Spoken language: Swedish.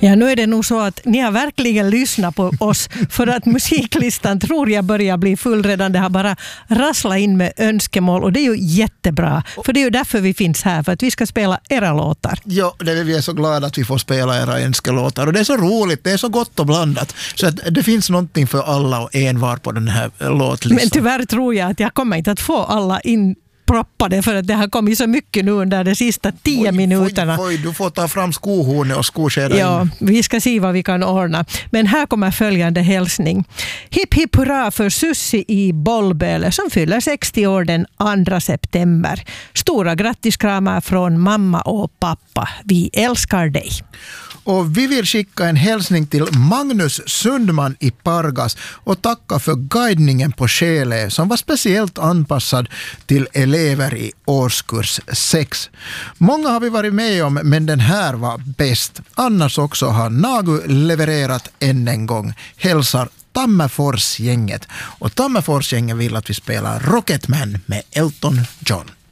Ja, nu är det nog så att ni har verkligen lyssnat på oss, för att musiklistan tror jag börjar bli full redan. Det har bara rasslat in med önskemål, och det är ju jättebra. För det är ju därför vi finns här, för att vi ska spela era låtar. Ja, vi är så glada att vi får spela era önskelåtar. Och det är så roligt, det är så gott och blandat. Så att det finns någonting för alla och envar på den här låtlistan. Men tyvärr tror jag att jag kommer inte att få alla proppade, för att det har kommit så mycket nu under de sista 10 minuterna. Du får ta fram skohornet och skoskeda in. Ja, vi ska se vad vi kan ordna. Men här kommer följande hälsning. Hipp hipp hurra för Sussi i Bollböle som fyller 60 år den 2 september. Stora grattiskramar från mamma och pappa. Vi älskar dig. Och vi vill skicka en hälsning till Magnus Sundman i Pargas och tacka för guidningen på Själä som var speciellt anpassad till elever i årskurs 6. Många har vi varit med om, men den här var bäst. Annars också har Nagu levererat än en gång. Hälsar Tammerfors-gänget. Och Tammerfors-gänget vill att vi spelar Rocketman med Elton John.